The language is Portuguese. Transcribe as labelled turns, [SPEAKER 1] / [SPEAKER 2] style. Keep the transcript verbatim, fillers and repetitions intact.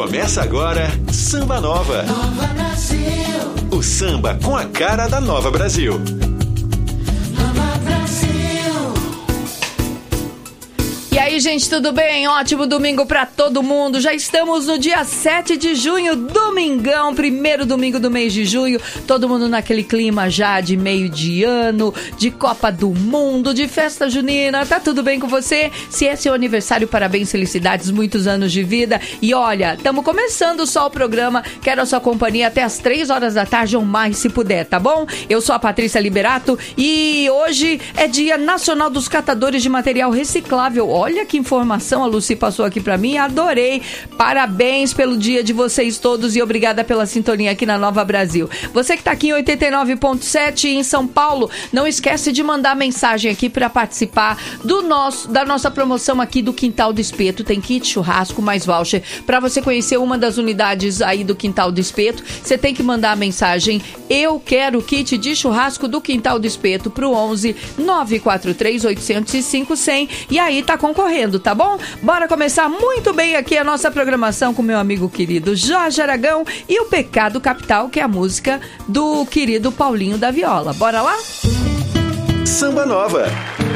[SPEAKER 1] Começa agora Samba Nova.
[SPEAKER 2] Nova Brasil.
[SPEAKER 1] O samba com a cara da Nova Brasil.
[SPEAKER 2] Nova Brasil.
[SPEAKER 3] E aí, gente, tudo bem? Ótimo domingo pra todo mundo. Já estamos no dia sete de junho, domingão, primeiro domingo do mês de junho. Todo mundo naquele clima já de meio de ano, de Copa do Mundo, de festa junina. Tá tudo bem com você? Se é seu aniversário, parabéns, felicidades, muitos anos de vida. E olha, estamos começando só o programa. Quero a sua companhia até as três horas da tarde ou mais, se puder, tá bom? Eu sou a Patrícia Liberato e hoje é Dia Nacional dos Catadores de Material Reciclável. Olha que informação a Lucy passou aqui pra mim, adorei. Parabéns pelo dia de vocês todos e obrigada pela sintonia aqui na Nova Brasil. Você que tá aqui em oitenta e nove ponto sete em São Paulo, não esquece de mandar mensagem aqui pra participar do nosso, da nossa promoção aqui do Quintal do Espeto. Tem kit churrasco mais voucher. Pra você conhecer uma das unidades aí do Quintal do Espeto, você tem que mandar a mensagem eu quero kit de churrasco do Quintal do Espeto pro onze nove quatro três oito zero cinco cem e aí tá com correndo, tá bom? Bora começar muito bem aqui a nossa programação com meu amigo querido Jorge Aragão e o Pecado Capital, que é a música do querido Paulinho da Viola. Bora lá?
[SPEAKER 1] Samba Nova.